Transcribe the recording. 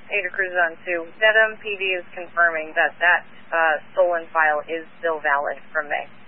Ada Cruz on 2. Dedham PD is confirming that stolen file is still valid from May.